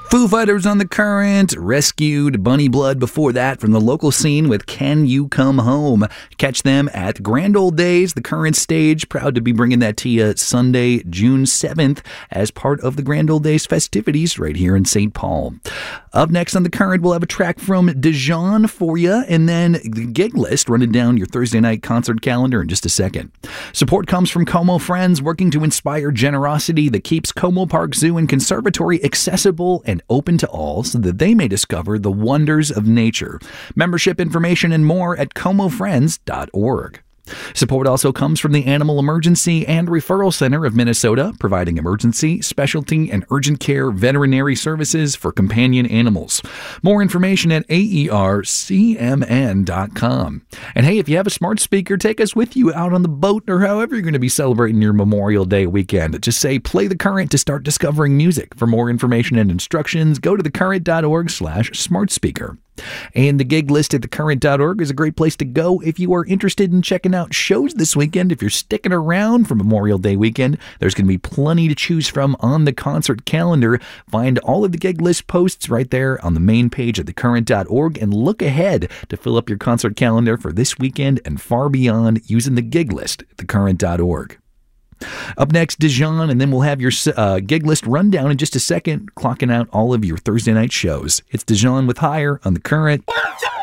Foo Fighters on the Current, Rescued, Bunny Blood before that from the local scene with Can You Come Home. Catch them at Grand Old Days, the Current stage. Proud to be bringing that to you Sunday, June 7th as part of the Grand Old Days festivities right here in St. Paul. Up next on the Current, we'll have a track from Dijon for you, and then the gig list running down your Thursday night concert calendar in just a second. Support comes from Como Friends, working to inspire generosity that keeps Como Park Zoo and Conservatory accessible and open to all so that they may discover the wonders of nature. Membership information and more at comofriends.org. Support also comes from the Animal Emergency and Referral Center of Minnesota, providing emergency, specialty, and urgent care veterinary services for companion animals. More information at aercmn.com. And hey, if you have a smart speaker, take us with you out on the boat or however you're going to be celebrating your Memorial Day weekend. Just say, play the Current to start discovering music. For more information and instructions, go to thecurrent.org/smartspeaker. And the gig list at thecurrent.org is a great place to go if you are interested in checking out shows this weekend. If you're sticking around for Memorial Day weekend, there's going to be plenty to choose from on the concert calendar. Find all of the gig list posts right there on the main page at thecurrent.org and look ahead to fill up your concert calendar for this weekend and far beyond using the gig list at thecurrent.org. Up next, Dijon, and then we'll have your gig list rundown in just a second, clocking out all of your Thursday night shows. It's Dijon with Higher on the Current. 1, 2.